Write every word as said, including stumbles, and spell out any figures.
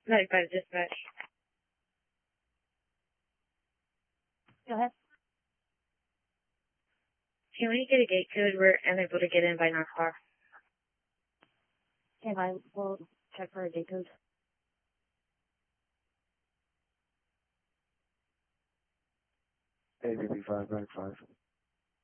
ninety-five dispatch. Go ahead. Can we get a gate code? We're unable to get in by nine o'clock. Okay, fine. We'll check for a gate code. A B B five nine five.